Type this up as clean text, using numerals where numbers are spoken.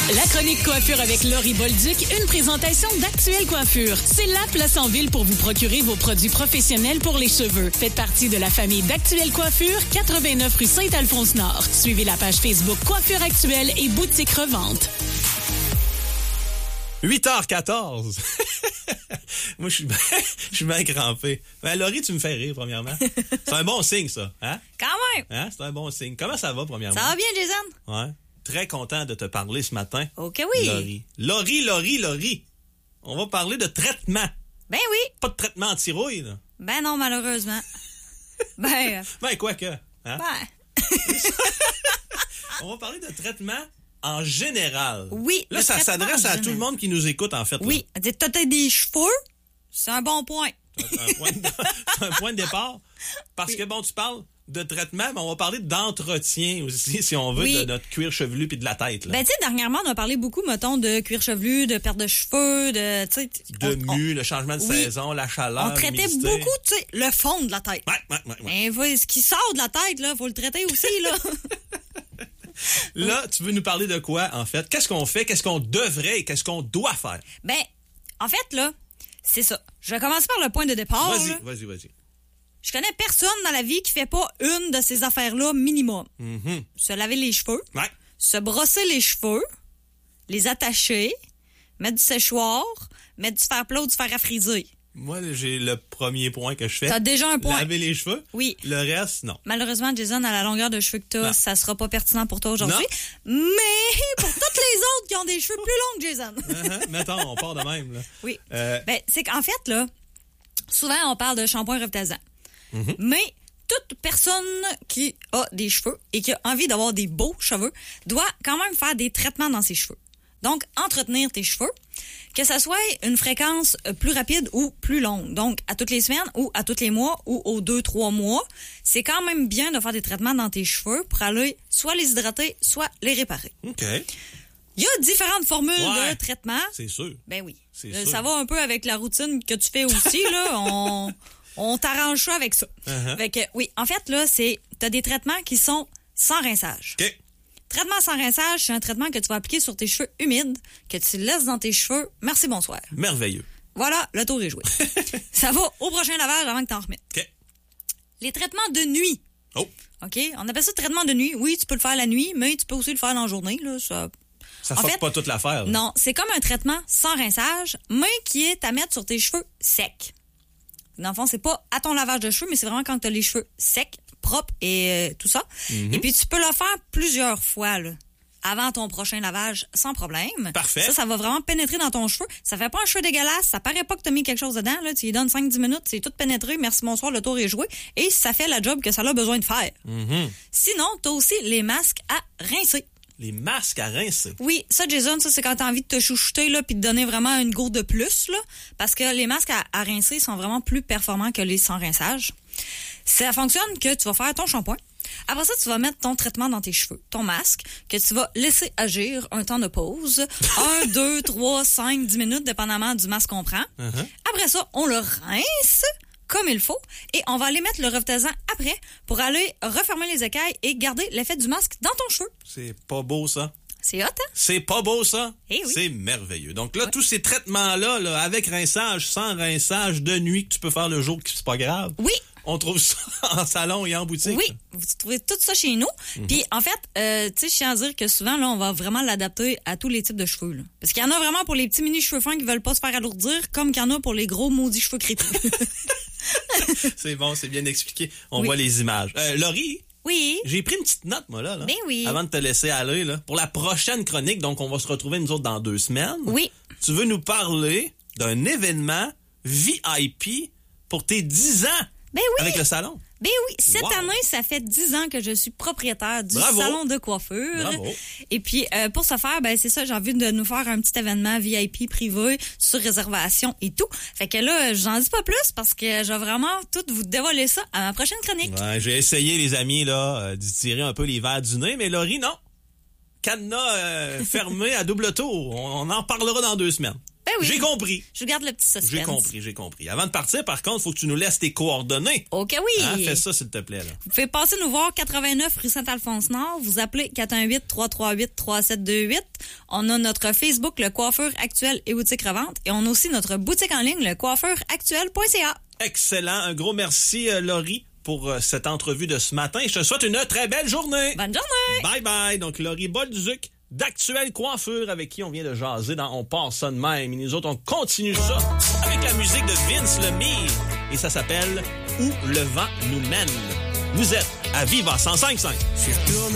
La chronique coiffure avec Laurie Bolduc, une présentation d'Actuelle Coiffure. C'est la place en ville pour vous procurer vos produits professionnels pour les cheveux. Faites partie de la famille d'Actuelle Coiffure, 89 rue Saint-Alphonse-Nord. Suivez la page Facebook Coiffure Actuelle et boutique revente. 8h14. Moi, je suis bien crampé. Ben, Laurie, tu me fais rire, premièrement. C'est un bon signe, ça. Hein? Quand même. Hein? C'est un bon signe. Comment ça va, premièrement? Ça va bien, Jason? Ouais. Très content de te parler ce matin. OK, oui. Laurie. On va parler de traitement. Ben oui. Pas de traitement anti-rouille, là. Ben non, malheureusement. Ben quoi que. Hein? Ben. On va parler de traitement en général. Oui. Là, ça s'adresse à tout le monde qui nous écoute, en fait. Oui. T'as des cheveux, c'est un bon point. C'est un point de départ. Parce que, bon, tu parles de traitement, mais on va parler d'entretien aussi, si on veut, de notre cuir chevelu puis de la tête. Là. Ben, tu sais, dernièrement, on a parlé beaucoup, mettons, de cuir chevelu, de perte de cheveux, de mue, le changement de saison, la chaleur, on traitait l'humidité. beaucoup, tu sais, le fond de la tête. Ouais. Ben, ce qui sort de la tête, là, faut le traiter aussi, là. Là, tu veux nous parler de quoi, en fait? Qu'est-ce qu'on fait? Qu'est-ce qu'on devrait et qu'est-ce qu'on doit faire? Ben, en fait, là, c'est ça. Je vais commencer par le point de départ. Vas-y. Je connais personne dans la vie qui fait pas une de ces affaires-là minimum. Mm-hmm. Se laver les cheveux, se brosser les cheveux, les attacher, mettre du séchoir, mettre du fer plat ou du fer à friser. Moi, j'ai le premier point que je fais. T'as déjà un point. Laver les cheveux? Oui. Le reste, non. Malheureusement, Jason, à la longueur de cheveux que t'as, ça sera pas pertinent pour toi aujourd'hui. Non. Mais pour toutes les autres qui ont des cheveux plus longs que Jason. Mettons, on part de même. Là. Oui. Ben, c'est qu'en fait, là, souvent, on parle de shampoing revitalisant. Mm-hmm. Mais toute personne qui a des cheveux et qui a envie d'avoir des beaux cheveux doit quand même faire des traitements dans ses cheveux. Donc, entretenir tes cheveux, que ça soit une fréquence plus rapide ou plus longue. Donc, à toutes les semaines ou à tous les mois ou aux 2-3 mois, c'est quand même bien de faire des traitements dans tes cheveux pour aller soit les hydrater, soit les réparer. OK. Il y a différentes formules de traitement. C'est sûr. Ben oui. C'est sûr. Ça va un peu avec la routine que tu fais aussi, là. On t'arrange ça avec ça. Uh-huh. Fait que, oui, en fait, là, t'as des traitements qui sont sans rinçage. OK. Traitement sans rinçage, c'est un traitement que tu vas appliquer sur tes cheveux humides, que tu laisses dans tes cheveux. Merci, bonsoir. Merveilleux. Voilà, le tour est joué. Ça va au prochain lavage avant que t'en remettes. OK. Les traitements de nuit. Oh. OK? On appelle ça traitement de nuit. Oui, tu peux le faire la nuit, mais tu peux aussi le faire dans la journée, là. Ça fuck pas toute l'affaire. Là. Non, c'est comme un traitement sans rinçage, mais qui est à mettre sur tes cheveux secs. Dans le fond, c'est pas à ton lavage de cheveux, mais c'est vraiment quand tu as les cheveux secs, propres et tout ça. Mm-hmm. Et puis, tu peux le faire plusieurs fois, là, avant ton prochain lavage, sans problème. Parfait. Ça va vraiment pénétrer dans ton cheveu. Ça fait pas un cheveu dégueulasse. Ça paraît pas que tu as mis quelque chose dedans. Là. Tu lui donnes 5-10 minutes, c'est tout pénétré. Merci, bonsoir, le tour est joué. Et ça fait la job que ça a besoin de faire. Mm-hmm. Sinon, tu as aussi les masques à rincer. Les masques à rincer. Oui, ça, Jason, ça, c'est quand t'as envie de te chouchouter, là, puis de donner vraiment une gourde de plus, là. Parce que les masques à rincer sont vraiment plus performants que les sans rinçage. Ça fonctionne que tu vas faire ton shampoing. Après ça, tu vas mettre ton traitement dans tes cheveux, ton masque, que tu vas laisser agir un temps de pause. 1, 2, 3, 5, 10 minutes, dépendamment du masque qu'on prend. Uh-huh. Après ça, on le rince comme il faut, et on va aller mettre le revitalisant après pour aller refermer les écailles et garder l'effet du masque dans ton cheveu. C'est pas beau, ça? C'est hot, hein? C'est pas beau, ça? Eh oui. C'est merveilleux. Donc là, tous ces traitements-là, là, avec rinçage, sans rinçage, de nuit, que tu peux faire le jour, que c'est pas grave. Oui. On trouve ça en salon et en boutique. Oui, vous trouvez tout ça chez nous. Mm-hmm. Puis en fait, tu sais, je tiens à dire que souvent, là, on va vraiment l'adapter à tous les types de cheveux. Là. Parce qu'il y en a vraiment pour les petits mini cheveux fins qui veulent pas se faire alourdir, comme qu'il y en a pour les gros maudits cheveux crépus. C'est bon, c'est bien expliqué. On voit les images. Laurie? Oui. J'ai pris une petite note, moi, là. Ben oui. Avant de te laisser aller, là. Pour la prochaine chronique, donc on va se retrouver, nous autres, dans 2 semaines. Oui. Tu veux nous parler d'un événement VIP pour tes 10 ans. Ben oui. Avec le salon. Ben oui, cette année, ça fait 10 ans que je suis propriétaire du salon de coiffure. Bravo. Et puis, pour ce faire, ben c'est ça, j'ai envie de nous faire un petit événement VIP privé sur réservation et tout. Fait que là, j'en dis pas plus parce que je vais vraiment tout vous dévoiler ça à ma prochaine chronique. Ouais, j'ai essayé, les amis, là, d'y tirer un peu les verres du nez, mais Laurie, non. Cadenas fermé à double tour. On en parlera dans 2 semaines. Ben oui. J'ai compris. Je vous garde le petit suspense. J'ai compris. Avant de partir, par contre, il faut que tu nous laisses tes coordonnées. OK, oui. Hein? Fais ça, s'il te plaît. Là. Vous pouvez passer nous voir 89 rue Saint-Alphonse-Nord. Vous appelez 418-338-3728. On a notre Facebook, le Coiffeur Actuel et Boutique Revente. Et on a aussi notre boutique en ligne, le coiffeuractuel.ca. Excellent. Un gros merci, Laurie, pour cette entrevue de ce matin. Je te souhaite une très belle journée. Bonne journée. Bye bye. Donc, Laurie Bolduc d'Actuelle Coiffure avec qui on vient de jaser dans On part ça de même. Et nous autres, on continue ça avec la musique de Vince Lemire. Et ça s'appelle Où le vent nous mène. Vous êtes à Viva 105.5.